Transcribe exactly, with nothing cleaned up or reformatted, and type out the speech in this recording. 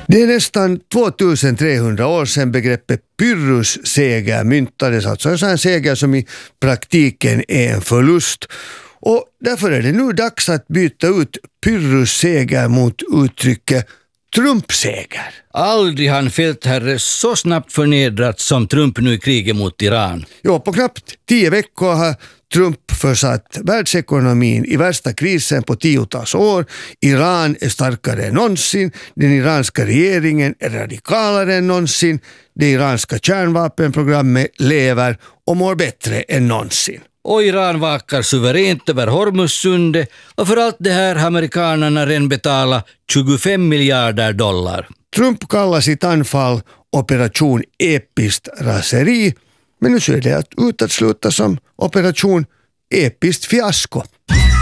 Det är nästan tvåtusentrehundra år sedan begreppet pyrrhusseger myntades, alltså en seger som i praktiken är en förlust. Och därför är det nu dags att byta ut pyrrhusseger mot uttrycket Trump-seger. Aldrig han fältherre så snabbt förnedrat som Trump nu i kriget mot Iran. Ja, på knappt tio veckor har Trump försatt världsekonomin i värsta krisen på tiotals år. Iran är starkare än någonsin. Den iranska regeringen är radikalare än någonsin. Det iranska kärnvapenprogrammet lever och mår bättre än någonsin. Och Iran vakar suveränt över Hormuzsundet, och för allt det här har amerikanerna redan betalat tjugofem miljarder dollar. Trump kallar sitt anfall operation episkt raseri, men nu ser det ut att sluta som operation episkt fiasko.